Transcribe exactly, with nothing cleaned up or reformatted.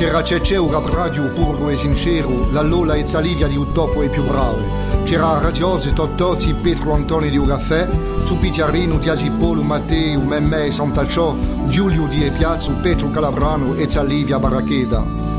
C'era Cecce un rap radio puro e sincero, la Lola e Zalivia di un topo e più brave. C'era Raggiose, Tottozzi, Petro Antoni di un caffè, su Picciarrino, Tiasi Polo, Matteo, Memme e Santacciò, Giulio di e Piazzo, Petro Calabrano e Zalivia Barracheda.